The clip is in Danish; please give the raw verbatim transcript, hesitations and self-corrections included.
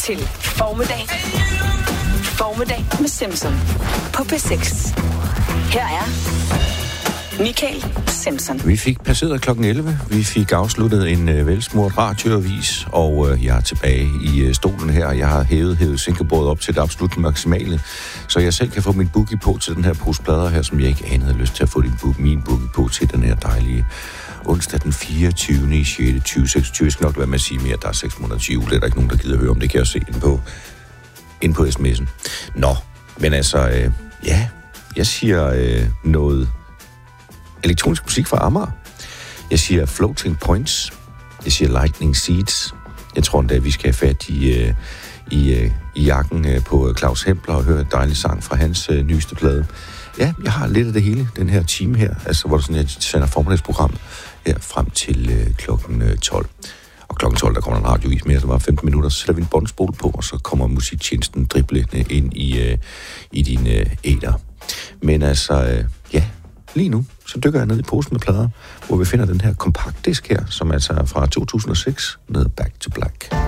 til Formiddag. Formiddag med Simpson på P seks. Her er Michael Simpson. Vi fik passeret klokken elleve. Vi fik afsluttet en øh, velsmurt radioavis, og øh, jeg er tilbage i øh, stolen her. Jeg har hævet, hævet sænkebordet op til det absolut maksimale, så jeg selv kan få min boogie på til den her pose plader her, som jeg ikke anede lyst til at få din boogie, min boogie på til den her dejlige onsdag den fireogtyvende sjette tyve seksogtyve. Jeg skal nok være med at sige mere, der er seks måneder til jul. Det er der ikke nogen, der gider høre om. Det kan jeg se ind på, ind på sms'en. Nå, men altså, øh, ja, jeg siger øh, noget elektronisk musik fra Amager. Jeg siger Floating Points. Jeg siger Lightning Seeds. Jeg tror endda, vi skal have fat i, uh, i, uh, i jakken uh, på Claus Hempler og høre en dejlig sang fra hans uh, nyeste plade. Ja, jeg har lidt af det hele, den her time her, altså hvor sådan, jeg sender formiddagsprogram her frem til uh, klokken uh, tolv. Og klokken tolv, der kommer en radiovis mere, så var femten minutter, så sætter vi en båndspol på, og så kommer musiktjenesten driblende ind i, uh, i din uh, æter. Men altså, uh, ja, lige nu, så dykker jeg ned i posen med plader, hvor vi finder den her kompaktdisk her, som altså er fra to tusind og seks, ned Back to Black.